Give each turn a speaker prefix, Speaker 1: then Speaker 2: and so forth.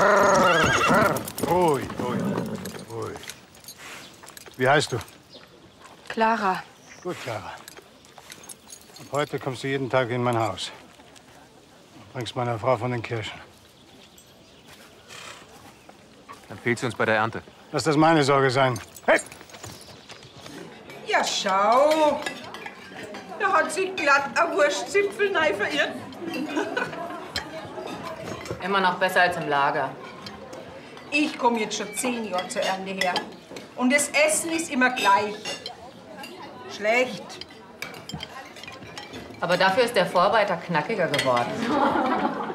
Speaker 1: Ruhig, ruhig, ruhig. Wie heißt du?
Speaker 2: Clara.
Speaker 1: Gut, Clara. Ab heute kommst du jeden Tag in mein Haus. Und bringst meiner Frau von den Kirschen.
Speaker 3: Dann fehlt sie uns bei der Ernte.
Speaker 1: Lass das meine Sorge sein. Hey!
Speaker 4: Ja, schau. Da hat sich glatt ein Wurstzipfel neu verirrt.
Speaker 5: Immer noch besser als im Lager.
Speaker 4: Ich komme jetzt schon 10 Jahre zur Ernte her. Und das Essen ist immer gleich. Schlecht.
Speaker 5: Aber dafür ist der Vorarbeiter knackiger geworden.